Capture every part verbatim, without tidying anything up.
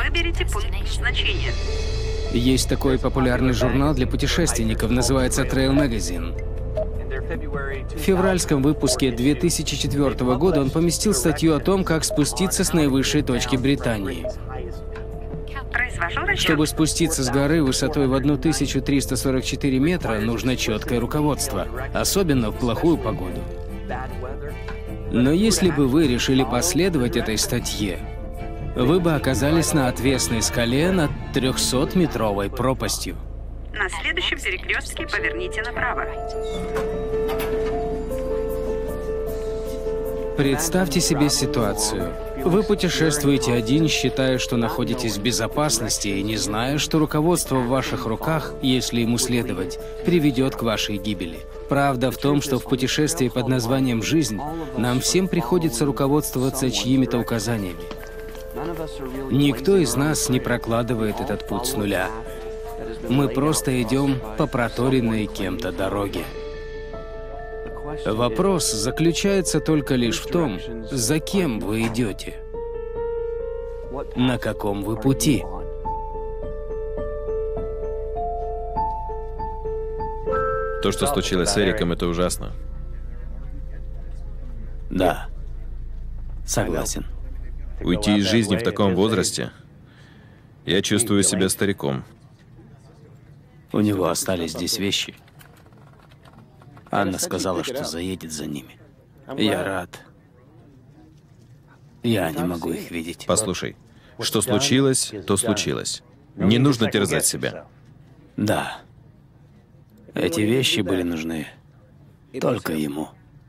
Выберите пункт назначения. Есть такой популярный журнал для путешественников, называется Trail Magazine. В февральском выпуске две тысячи четвёртого года он поместил статью о том, как спуститься с наивысшей точки Британии. Произвожу расчет. Чтобы спуститься с горы высотой в тысячу триста сорок четыре метра, нужно четкое руководство, особенно в плохую погоду. Но если бы вы решили последовать этой статье, вы бы оказались на отвесной скале над трехсотметровой пропастью. На следующем перекрестке поверните направо. Представьте себе ситуацию. Вы путешествуете один, считая, что находитесь в безопасности, и не зная, что руководство в ваших руках, если ему следовать, приведет к вашей гибели. Правда в том, что в путешествии под названием «Жизнь» нам всем приходится руководствоваться чьими-то указаниями. Никто из нас не прокладывает этот путь с нуля. Мы просто идем по проторенной кем-то дороге. Вопрос заключается только лишь в том, за кем вы идете, на каком вы пути. То, что случилось с Эриком, это ужасно. Да, согласен. Уйти из жизни в таком возрасте, я чувствую себя стариком. У него остались здесь вещи. Анна сказала, что заедет за ними. Я рад. Я не могу их видеть. Послушай, что случилось, то случилось. Не нужно терзать себя. Да. Эти вещи были нужны только ему.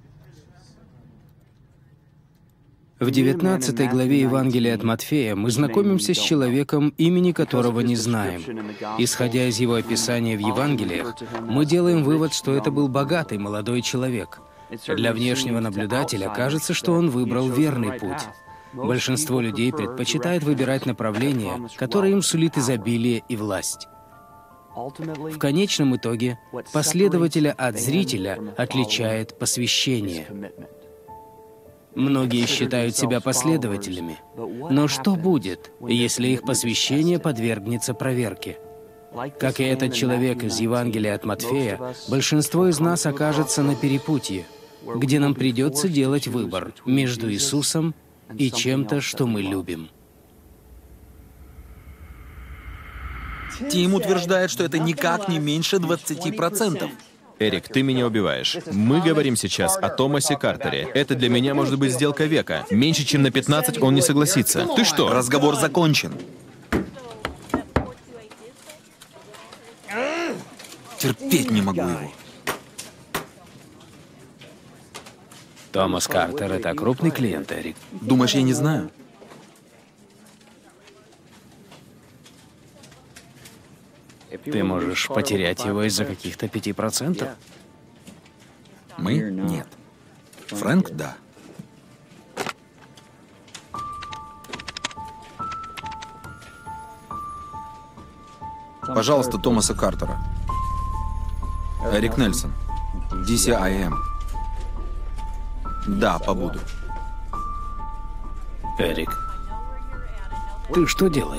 В девятнадцатой главе Евангелия от Матфея мы знакомимся с человеком, имени которого не знаем. Исходя из его описания в Евангелиях, мы делаем вывод, что это был богатый молодой человек. Для внешнего наблюдателя кажется, что он выбрал верный путь. Большинство людей предпочитает выбирать направление, которое им сулит изобилие и власть. В конечном итоге последователя от зрителя отличает посвящение. Многие считают себя последователями. Но что будет, если их посвящение подвергнется проверке? Как и этот человек из Евангелия от Матфея, большинство из нас окажется на перепутье, где нам придется делать выбор между Иисусом и чем-то, что мы любим. Тим утверждает, что это никак не меньше двадцати процентов. Эрик, ты меня убиваешь. Мы говорим сейчас о Томасе Картере. Это для меня может быть сделка века. Меньше, чем на пятнадцать он не согласится. Ты что? Разговор закончен. Терпеть не могу его. Томас Картер — это крупный клиент, Эрик. Думаешь, я не знаю? Ты можешь потерять его из-за каких-то пяти процентов. Мы? Нет. Фрэнк? Да. Пожалуйста, Томаса Картера. Эрик Нельсон. ди си ай эм. Да, побуду. Эрик, ты что делаешь?